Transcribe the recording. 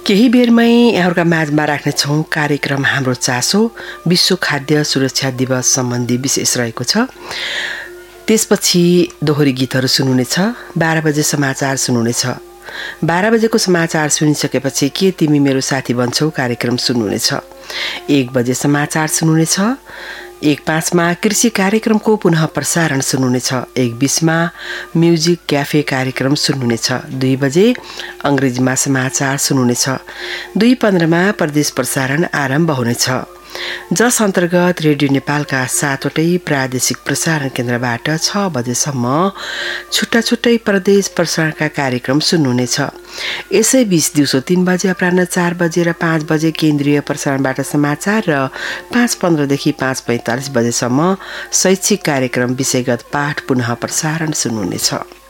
केही बेरमै यहाँहरूका माझमा राख्नेछौँ कार्यक्रम हाम्रो चासो विश्व खाद्य सुरक्षा दिवस सम्बन्धी विशेष रहेको छ। त्यसपछि दोहोरी गीतहरू सुन्नुहुनेछ। 12 बजे समाचार सुन्नुहुनेछ। 12 बजेको समाचार सुनिसकेपछि के तिमी मेरो साथी बन्छौ कार्यक्रम सुन्नुहुनेछ। 1 बजे समाचार सुन्नुहुनेछ। 1:05 मा कृषि कार्यक्रमको पुनः प्रसारण सुन्नुहुनेछ। 1:20 मा म्युजिक क्याफे कार्यक्रम सुन्नुहुनेछ। 2 बजे अङ्ग्रेजीमा समाचार सुन्नुहुनेछ। 2:15 मा प्रदेश प्रसारण आरम्भ हुनेछ, जस अन्तर्गत रेडियो नेपालका 7वटै प्रादेशिक प्रसारण केन्द्रबाट 6 बजेसम्म छुट्टा छुट्टै प्रदेश प्रसारणका कार्यक्रम सुन्नुहुनेछ। यसै बीच दिउँसो 3 बजे, अपराह्न 4 बजे र 5 बजे केन्द्रीय प्रसारणबाट समाचार र 5:15 देखि 5:45 बजेसम्म शैक्षिक कार्यक्रम विषयगत पाठ पुनः प्रसारण सुन्नुहुनेछ।